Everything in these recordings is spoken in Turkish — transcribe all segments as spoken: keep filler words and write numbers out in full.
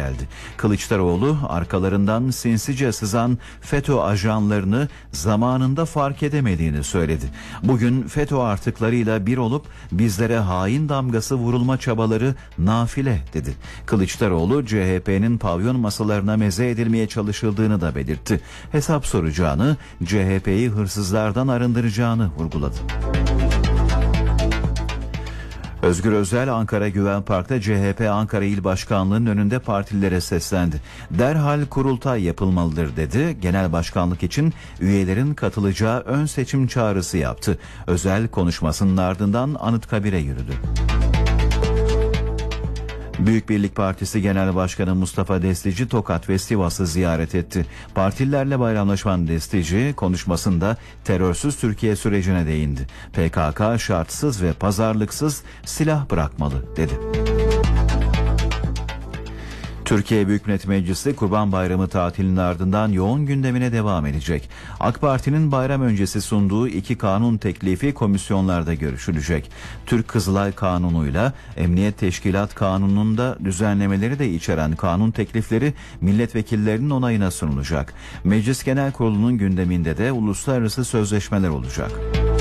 geldi. Kılıçdaroğlu arkalarından sinsice sızan FETÖ ajanlarını zamanında fark edemediğini söyledi. Bugün FETÖ artıklarıyla bir olup bizlere hain damgası vurulma çabaları nafile dedi. Kılıçdaroğlu C H P'nin pavyon masalarına meze edilmeye çalışıldığını da belirtti. Hesap soracağını, C H P'yi hırsızlardan arındıracağını vurguladı. Özgür Özel Ankara Güven Park'ta C H P Ankara İl Başkanlığı'nın önünde partililere seslendi. Derhal kurultay yapılmalıdır dedi. Genel başkanlık için üyelerin katılacağı ön seçim çağrısı yaptı. Özel konuşmasının ardından Anıtkabir'e yürüdü. Büyük Birlik Partisi Genel Başkanı Mustafa Destici Tokat ve Sivas'ı ziyaret etti. Partililerle bayramlaşan Destici konuşmasında terörsüz Türkiye sürecine değindi. P K K şartsız ve pazarlıksız silah bırakmalı dedi. Türkiye Büyük Millet Meclisi Kurban Bayramı tatilinin ardından yoğun gündemine devam edecek. AK Parti'nin bayram öncesi sunduğu iki kanun teklifi komisyonlarda görüşülecek. Türk Kızılay Kanunu'yla Emniyet Teşkilat Kanunu'nda düzenlemeleri de içeren kanun teklifleri milletvekillerinin onayına sunulacak. Meclis Genel Kurulu'nun gündeminde de uluslararası sözleşmeler olacak.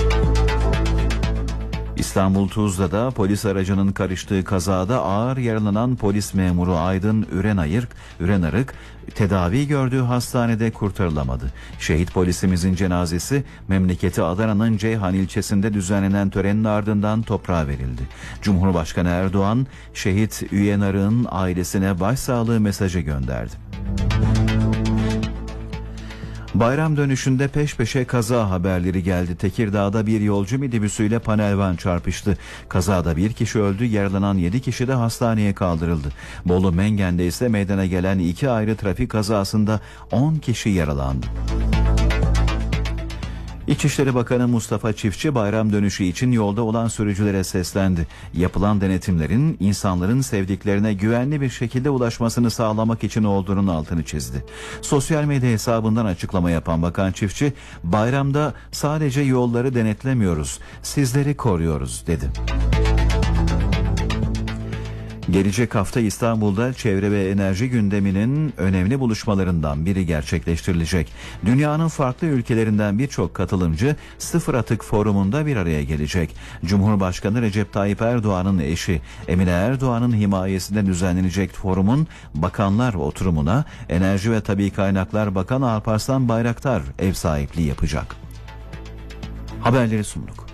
İstanbul Tuzla'da polis aracının karıştığı kazada ağır yaralanan polis memuru Aydın Ürenayırk, Ürenarık tedavi gördüğü hastanede kurtarılamadı. Şehit polisimizin cenazesi memleketi Adana'nın Ceyhan ilçesinde düzenlenen törenin ardından toprağa verildi. Cumhurbaşkanı Erdoğan, şehit Ürenarık'ın ailesine başsağlığı mesajı gönderdi. Bayram dönüşünde peş peşe kaza haberleri geldi. Tekirdağ'da bir yolcu minibüsüyle panel van çarpıştı. Kazada bir kişi öldü, yaralanan yedi kişi de hastaneye kaldırıldı. Bolu Mengen'de ise meydana gelen iki ayrı trafik kazasında on kişi yaralandı. İçişleri Bakanı Mustafa Çiftçi bayram dönüşü için yolda olan sürücülere seslendi. Yapılan denetimlerin insanların sevdiklerine güvenli bir şekilde ulaşmasını sağlamak için olduğunun altını çizdi. Sosyal medya hesabından açıklama yapan Bakan Çiftçi, bayramda sadece yolları denetlemiyoruz, sizleri koruyoruz dedi. Gelecek hafta İstanbul'da çevre ve enerji gündeminin önemli buluşmalarından biri gerçekleştirilecek. Dünyanın farklı ülkelerinden birçok katılımcı Sıfır Atık Forumu'nda bir araya gelecek. Cumhurbaşkanı Recep Tayyip Erdoğan'ın eşi Emine Erdoğan'ın himayesinde düzenlenecek forumun bakanlar oturumuna Enerji ve Tabii Kaynaklar Bakanı Alparslan Bayraktar ev sahipliği yapacak. Haberleri sunduk.